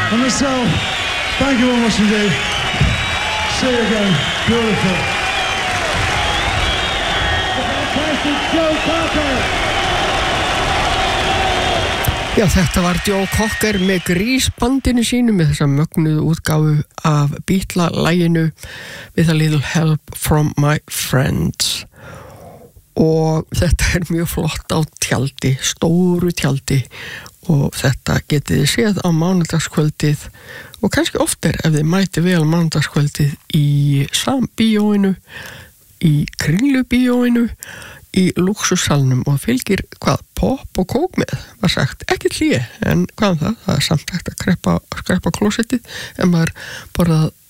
and myself, thank you very much indeed. See you again. Beautiful. Fantastic Joe Cocker. Já, þetta var Joe Cocker með Grease-bandinu sínu með þessa mögnuðu útgáfu af Beatles-laginu With a Little Help from My Friends. Og þetta mjög flott á tjaldi, stóru tjaldi, og þetta getið þið séð á mánudagskvöldið og kannski oftar ef þið mæti vel mánudagskvöldið í Sambíóinu, í Kringlubíóinu, í Lúxussalnum og fylgir hvað, popp og kók með, var sagt, ekki hlé, en hvað það er samt hægt að skreppa klósettið en maður borðað